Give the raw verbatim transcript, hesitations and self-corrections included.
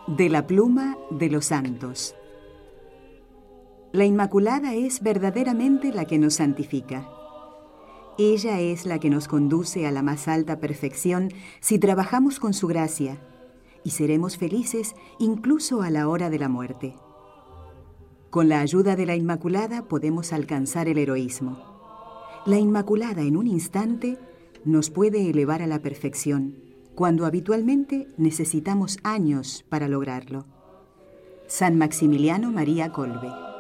De la pluma de los santos. La Inmaculada es verdaderamente la que nos santifica. Ella es la que nos conduce a la más alta perfección si trabajamos con su gracia, y seremos felices incluso a la hora de la muerte. Con la ayuda de la Inmaculada podemos alcanzar el heroísmo. La Inmaculada en un instante nos puede elevar a la perfección, cuando habitualmente necesitamos años para lograrlo. San Maximiliano María Kolbe.